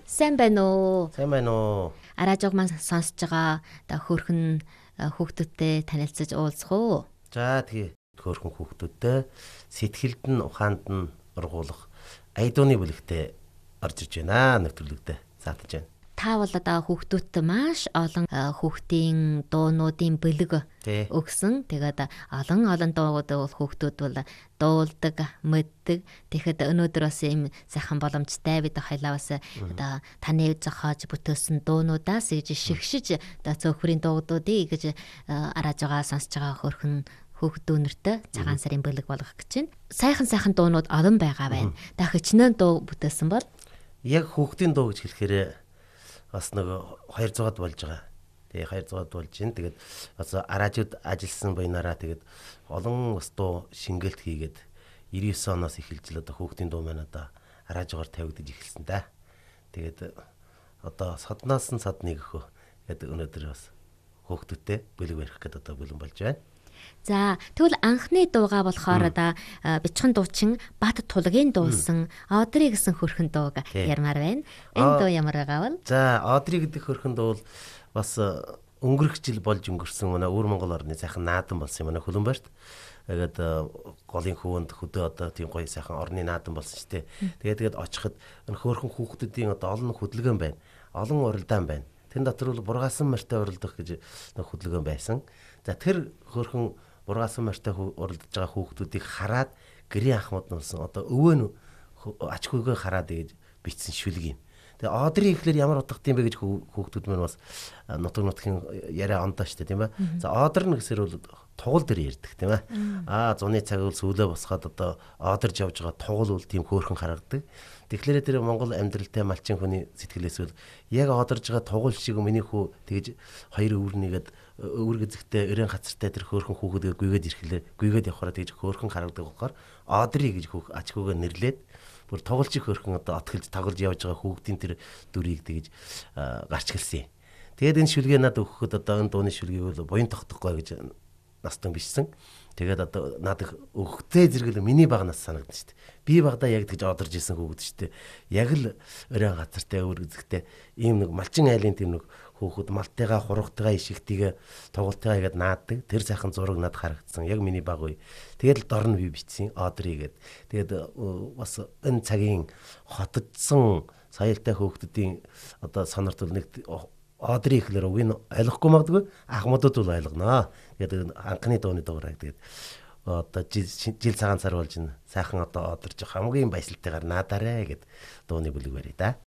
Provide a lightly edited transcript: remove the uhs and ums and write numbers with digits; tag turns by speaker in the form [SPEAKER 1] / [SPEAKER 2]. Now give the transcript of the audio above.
[SPEAKER 1] Сайн байна уу?
[SPEAKER 2] Сайн байна уу?
[SPEAKER 1] Араажиг маань сонсож байгаа хөөрхөн хүүхдүүдтэй танилцаж уулзах уу?
[SPEAKER 2] За тэгээ хөөрхөн хүүхдүүдтэй сэтгэлд нь ухаанд нь ургуулах айдууны бүлэгтээ орж иж байна. Нэвтрүүлэгтээ заатаж байна.
[SPEAKER 1] Та бол одоо хүүхдүүдтэй маш олон хүүхдийн дуунуудын бэлэг өгсөн. Тэгээд олон дуугууд бол хүүхдүүд бол дуулдаг, мэддэг. Тэгэхэд өнөөдөр бас ийм сайхан боломжтой бид хоёлаа бас одоо таны зохиож бүтээсэн дуунуудаас гэж шигшиж одоо цөөхрийн дуугуудыг гэж арааж байгаа сонсож байгаа хөрхөн хүүхдүүнэртэй цагаан сарын бэлэг болгох гэж байна. Сайхан дуунууд олон байгаа байна. Та хичнээн дуу бүтээсэн бол
[SPEAKER 2] яг хүүхдийн дуу гэж хэлэхээр бас нэг 200-ад болж байгаа. Тэгээ 200-ад болж байна. Тэгээд бас араажууд ажилласан баянараа тэгээд олон бас дуу шингэлт хийгээд 99 оноос эхэлж л одоо хүүхдийн дуу маань одоо араажгаар тавигдаж эхэлсэн да. Тэгээд одоо содноос нь содны гөхөө. Тэгээд өнөөдөр бас хүүхдүүдтэй бэлэг барих гэдэг одоо бэлэн болж байна.
[SPEAKER 1] За тэгвэл анхны дууга болохоор одоо бичхэн дуучин Бат Тулгийн дуулсан Одри гэсэн хөрхөн дууг ярмаар байна. Энэ дуу ямар байгаа вэ?
[SPEAKER 2] За Одри гэдэг хөрхөн дуу бас өнгөрөх жил болж өнгөрсөн манай өвөр Монгол орны сайхан наадан болсон юм манай Хөлбөмбөрт. Тэгээд голын хөвөнд хөдөө одоо тийм гоё сайхан орны наадан болсон шүү дээ. Тэгээд очиход энэ хөөрхөн хүүхдүүдийн одоо олон хөдөлгөөн байна. Олон уралдаан байна. Тэн дотор бол бургасан мартай уралдах гэж нэг хөдөлгөөн байсан. За тэр хөөрхөн бургасан мартай уралдаж байгаа хүүхдүүдийг хараад гэрийн ахмад нурсан одоо өвөө нь ач хүйгээ хараад ингэж бичсэн шүлэг юм. Тэгээ Одри ихлээр ямар утгатай юм бэ гэж хүүхдүүд маань бас нутгийн яриа ондоо штэ тийм ээ. За Одри гэсэр бол тугал дээр ярьдаг тийм ээ. Зуны цаг бол сүүлээ босгаад одоо одорж явж байгаа тугал бол тийм хөөрхөн харагдаг. Тэгэхээр тэр Монгол амьдралтай малчин хүний сэтгэлээс бол яг одорж байгаа тугал шиг миний хүү тэгж хоёр өвөрнийгээд өвөр гэзэгтэй өрийн хацартай тэр хөөрхөн хүүхэдгээ гүйгээд явахаараа тэгж хөөрхөн харагдаг болохоор Одри гэж ач хүүгээ нэрлээд бүр тоглож хөөрхөн одоо отгэлж тоглож явж байгаа хүүхдийн тэр дүрийг тэгж гарч гэлсэн. Тэгээд энэ шүлгээ надад өгөхөд одоо энэ дууны шүлгийг бол буян тогтохгүй гэж настан бичсэн. Тэгээд одоо надад өгөхтэй зэрэгэл миний багнаас санагдсан шүү дээ. Би багада яг тэгж одорж исэн хүүхэд шүү дээ. Яг л өрийн газартай өвөр гэзэгтэй ийм нэг малчин айлын тийм нэг хүүхэд малтайгаа хургатайгаа ишигтийгээ тоглолтойгаа игээд нааддаг. Тэр сайхан зураг надад харагдсан. Яг миний баг үе. Тэгээд л дор нь би бичсэн Одри гээд. Тэгээд бас энэ цагийн хотдсон соёлтой хүүхдүүдийн одоо сонорт бол нэг Одри ихлээр үгийг ойлгохгүй магадгүй ахмадууд бол ойлгоно. Тэгээд анхны дууны дуурайг тэгээд одоо жил цагаан сар болж ин сайхан одоо одорж хамгийн баясалтайгаар наадаарэ гэд дууны бүлэг барья да.